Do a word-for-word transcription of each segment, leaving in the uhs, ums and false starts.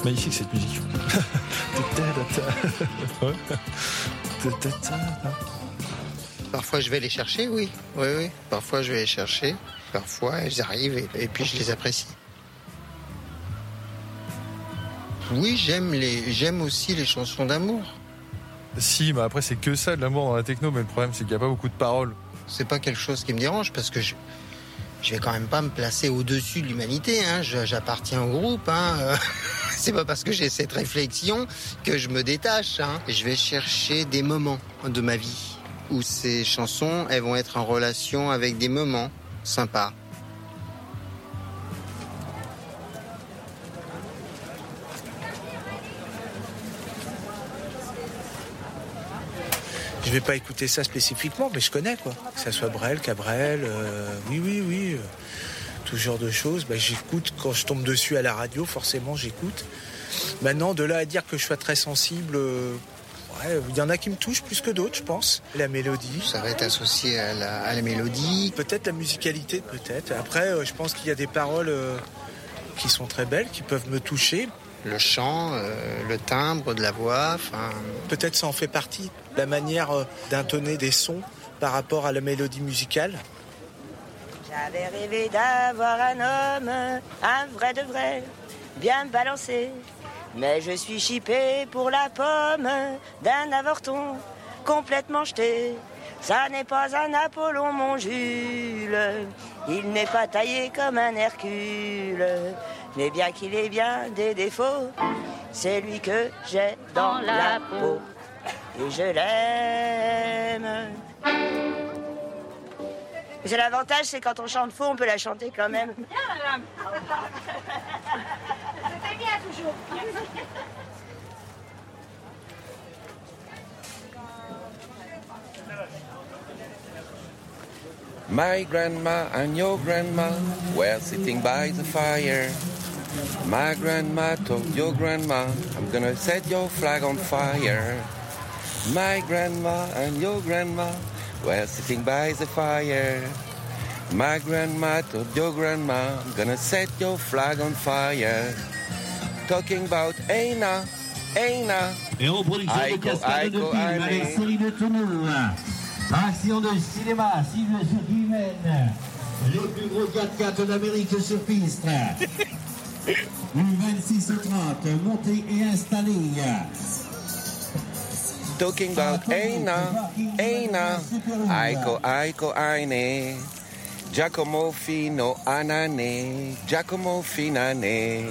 Magnifique cette musique. Parfois je vais les chercher, oui. Oui, oui. Parfois je vais les chercher. Parfois elles arrivent et, et puis je les apprécie. Oui, j'aime les, j'aime aussi les chansons d'amour. Si, mais après c'est que ça de l'amour dans la techno, mais le problème c'est qu'il n'y a pas beaucoup de paroles. C'est pas quelque chose qui me dérange parce que je, je vais quand même pas me placer au-dessus de l'humanité. Hein. Je, j'appartiens au groupe. Hein. C'est pas parce que j'ai cette réflexion que je me détache. Hein. Je vais chercher des moments de ma vie où ces chansons, elles vont être en relation avec des moments sympas. Je vais pas écouter ça spécifiquement, mais je connais quoi. Que ça soit Brel, Cabrel, euh, oui, oui, oui, euh, tout ce genre de choses. Ben, j'écoute quand je tombe dessus à la radio, forcément j'écoute. Maintenant, de là à dire que je sois très sensible, euh, ouais, il y en a qui me touchent plus que d'autres, je pense. La mélodie. Ça va être associé à la, à la mélodie. Peut-être la musicalité, peut-être. Après, euh, je pense qu'il y a des paroles euh, qui sont très belles, qui peuvent me toucher. Le chant, euh, le timbre de la voix, enfin... Peut-être ça en fait partie, la manière euh, d'intonner des sons par rapport à la mélodie musicale. J'avais rêvé d'avoir un homme, un vrai de vrai, bien balancé. Mais je suis chippé pour la pomme d'un avorton complètement jeté. Ça n'est pas un Apollon, mon Jules, il n'est pas taillé comme un Hercule. Mais bien qu'il ait bien des défauts, c'est lui que j'ai dans la peau. Et je l'aime. Mais l'avantage, c'est quand on chante faux, on peut la chanter quand même. Bien, madame. C'était bien toujours. My grandma and your grandma were sitting by the fire. My grandma told your grandma, I'm gonna set your flag on fire. My grandma and your grandma were sitting by the fire. My grandma told your grandma, I'm gonna set your flag on fire. Talking about Aina, Aina. Et en production de cascade de film avec série de Toulouse. Action de cinéma, cible sur humaine. Les plus gros quatre-quatre d'Amérique sur piste. Une vingt-six trente, montée et installée. Talking about Aina, Aina. Aiko, Aiko, Aine. Giacomo Fino, Anane. Giacomo Finane.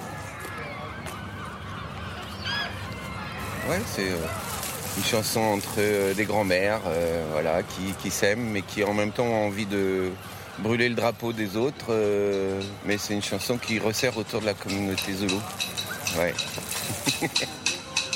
Ouais, c'est euh, une chanson entre euh, des grands-mères euh, voilà, qui, qui s'aiment, mais qui en même temps ont envie de brûler le drapeau des autres. Euh, mais c'est une chanson qui resserre autour de la communauté Zoulou. Ouais.